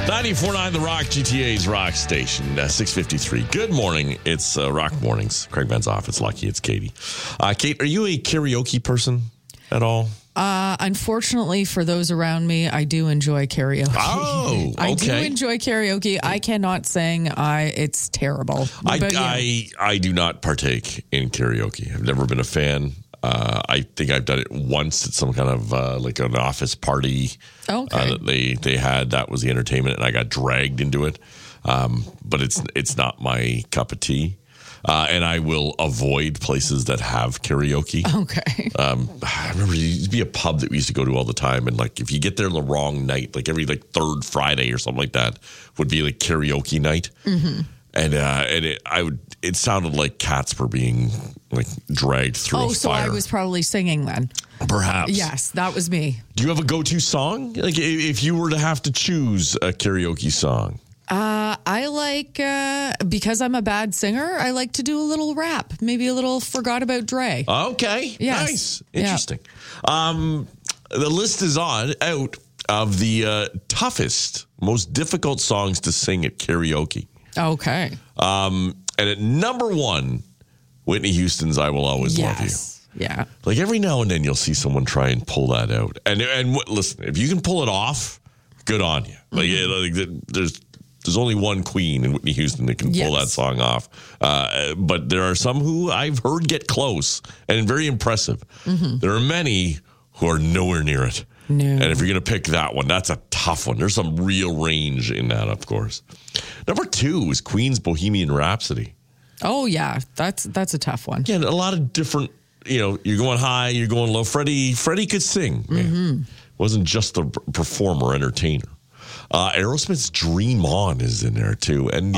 94.9 The Rock, GTA's Rock Station, 6:53. Good morning. It's Rock Mornings. Craig Ben's off. It's Lucky. It's Katie. Kate, are you a karaoke person at all? Unfortunately, for those around me, I do enjoy karaoke. Oh, okay. I do enjoy karaoke. I cannot sing. It's terrible. I do not partake in karaoke. I've never been a fan. I think I've done it once at some kind of like an office party that they had. That was the entertainment, and I got dragged into it. But it's not my cup of tea. And I will avoid places that have karaoke. Okay. I remember there used to be a pub that we used to go to all the time, and like if you get there the wrong night, like every third Friday or something like that, would be like karaoke night. Mm-hmm. And it sounded like cats were being like dragged through a fire. Oh, so I was probably singing then. Perhaps. Yes, that was me. Do you have a go-to song? Like if you were to have to choose a karaoke song? I like, because I'm a bad singer, I like to do a little rap. Maybe a little Forgot About Dre. Okay. Yes. Nice. Interesting. Yeah. The list is out of the toughest, most difficult songs to sing at karaoke. Okay. And at number one, Whitney Houston's I Will Always Love You. Yeah. Like every now and then you'll see someone try and pull that out. And listen, if you can pull it off, good on you. There's only one queen in Whitney Houston that can pull that song off. But there are some who I've heard get close and very impressive. Mm-hmm. There are many who are nowhere near it. No. And if you're going to pick that one, that's a tough one. There's some real range in that, of course. Number two is Queen's Bohemian Rhapsody. Oh, yeah. That's a tough one. Again, a lot of different, you're going high, you're going low. Freddie could sing. Mm-hmm. Wasn't just the performer, entertainer. Aerosmith's Dream On is in there too, and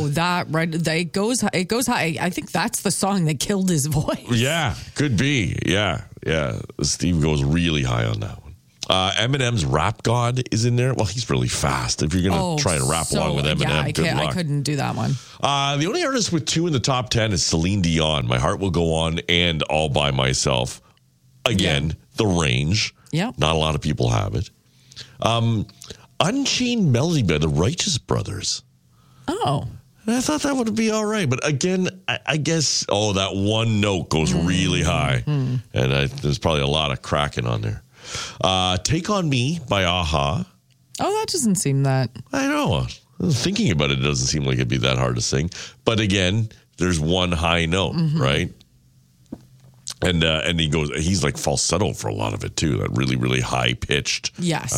it goes high. I think that's the song that killed his voice. Yeah, could be. Yeah. Steve goes really high on that one. Eminem's Rap God is in there. Well, he's really fast. If you're going to try and rap along with Eminem, good luck. I couldn't do that one. The only artist with two in the top 10 is Celine Dion. My Heart Will Go On and All By Myself. Again, the range. Yeah, not a lot of people have it. Unchained Melody by the Righteous Brothers. Oh. I thought that would be all right. But again, I guess, that one note goes really high. Mm-hmm. And there's probably a lot of cracking on there. Take On Me by A-ha. Oh, that doesn't seem that. I know. Thinking about it doesn't seem like it'd be that hard to sing. But again, there's one high note, right? And he's like falsetto for a lot of it too. That really, really high pitched. Yes.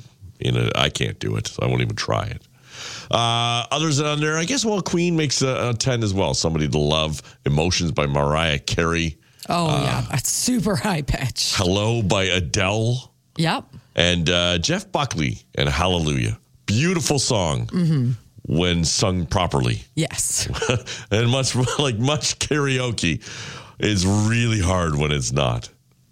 I can't do it, so I won't even try it. Others on there, I guess, Queen makes a 10 as well. Somebody to Love. Emotions by Mariah Carey. Oh, yeah. That's super high pitch. Hello by Adele. Yep. And Jeff Buckley and Hallelujah. Beautiful song when sung properly. Yes. And much karaoke is really hard when it's not.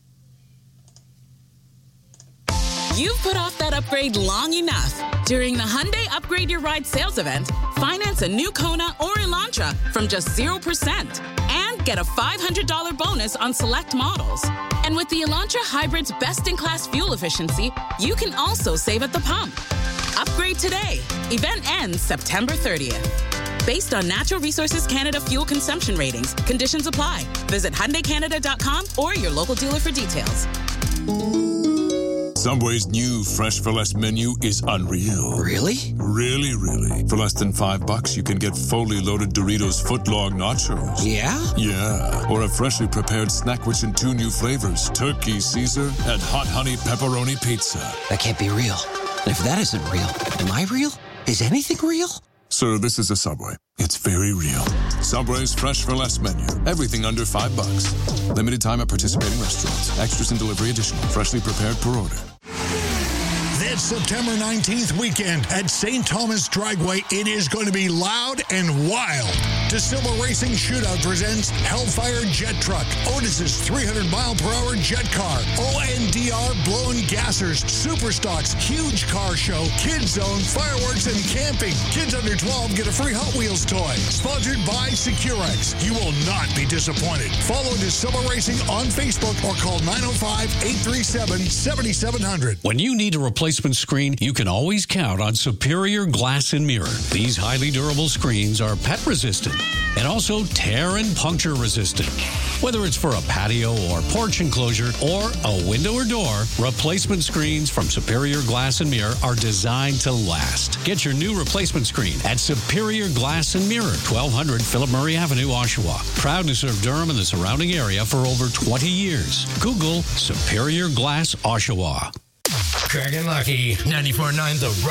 You've put off that upgrade long enough. During the Hyundai Upgrade Your Ride sales event, finance a new Kona or Elantra from just 0% and get a $500 bonus on select models. And with the Elantra Hybrid's best-in-class fuel efficiency, you can also save at the pump. Upgrade today. Event ends September 30th. Based on Natural Resources Canada fuel consumption ratings, conditions apply. Visit HyundaiCanada.com or your local dealer for details. Subway's new Fresh for Less menu is unreal. Really? Really, really. For less than $5, you can get fully loaded Doritos footlong nachos. Yeah? Yeah. Or a freshly prepared snack rich in 2 new flavors, Turkey Caesar and Hot Honey Pepperoni Pizza. That can't be real. And if that isn't real, am I real? Is anything real? Sir, this is a Subway. It's very real. Subway's Fresh for Less menu. Everything under $5. Limited time at participating restaurants. Extras and delivery additional. Freshly prepared per order. This September 19th weekend at St. Thomas Dragway, it is going to be loud and wild. DeSilva Racing Shootout presents Hellfire Jet Truck, Otis's 300-mile-per-hour jet car, ONDR Blowing Gassers, Superstocks, Huge Car Show, Kids Zone, Fireworks, and Camping. Kids under 12 get a free Hot Wheels toy. Sponsored by Securex. You will not be disappointed. Follow DeSilva Racing on Facebook or call 905-837-7700. When you need to replace replacement screen, you can always count on Superior Glass and Mirror. These highly durable screens are pet resistant and also tear and puncture resistant. Whether it's for a patio or porch enclosure or a window or door, replacement screens from Superior Glass and Mirror are designed to last. Get your new replacement screen at Superior Glass and Mirror, 1200 Philip Murray Avenue, Oshawa. Proud to serve Durham and the surrounding area for over 20 years. Google Superior Glass Oshawa. Craig and Lucky, 94.9 The